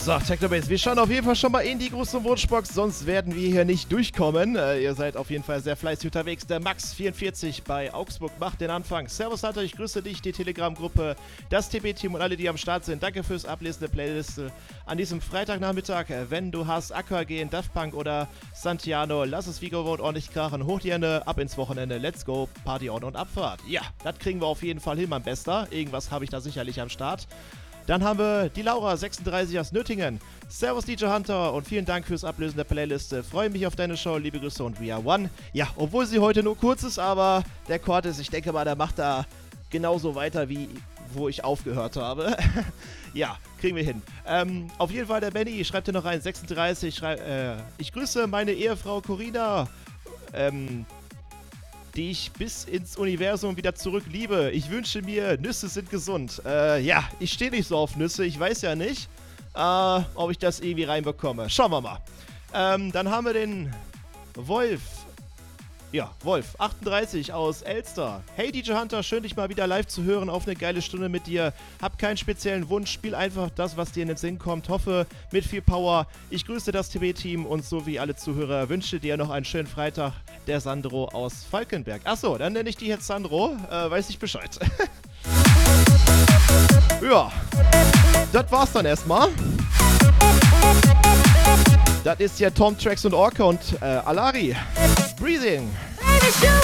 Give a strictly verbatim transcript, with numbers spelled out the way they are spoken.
So, Technobase, wir schauen auf jeden Fall schon mal in die große Wunschbox, sonst werden wir hier nicht durchkommen. Äh, ihr seid auf jeden Fall sehr fleißig unterwegs. Der Max vierundvierzig bei Augsburg macht den Anfang. Servus Hunter, ich grüße dich, die Telegram-Gruppe, das T B-Team und alle, die am Start sind. Danke fürs Ablesen der Playliste an diesem Freitagnachmittag. Äh, wenn du hast Aqua gehen, Daft Punk oder Santiano, lass es wie gewohnt ordentlich krachen. Hoch die Hände, ab ins Wochenende, let's go, Party on und Abfahrt. Ja, das kriegen wir auf jeden Fall hin, mein Bester. Irgendwas habe ich da sicherlich am Start. Dann haben wir die Laura sechsunddreißig aus Nöttingen. Servus D J Hunter und vielen Dank fürs Ablösen der Playliste. Freue mich auf deine Show, liebe Grüße und We Are One. Ja, obwohl sie heute nur kurz ist, aber der Cortis, ich denke mal, der macht da genauso weiter, wie wo ich aufgehört habe. Ja, kriegen wir hin. Ähm, auf jeden Fall der Benny schreibt hier noch rein, sechsunddreißig, schrei äh, ich grüße meine Ehefrau Corina, ähm, die ich bis ins Universum wieder zurück liebe. Ich wünsche mir, Nüsse sind gesund. Äh, ja, ich stehe nicht so auf Nüsse. Ich weiß ja nicht, äh, ob ich das irgendwie reinbekomme. Schauen wir mal. Ähm, dann haben wir den Wolf. Ja, Wolf, achtunddreißig aus Elster. Hey D J Hunter, schön dich mal wieder live zu hören auf eine geile Stunde mit dir. Hab keinen speziellen Wunsch, spiel einfach das, was dir in den Sinn kommt. Hoffe, mit viel Power. Ich grüße das T B-Team und so wie alle Zuhörer wünsche dir noch einen schönen Freitag. Der Sandro aus Falkenberg. Achso, dann nenne ich die jetzt Sandro. Äh, weiß ich Bescheid. Ja, das war's dann erstmal. Das ist ja Tom, Trax und Orca und äh, Alari. Breathing.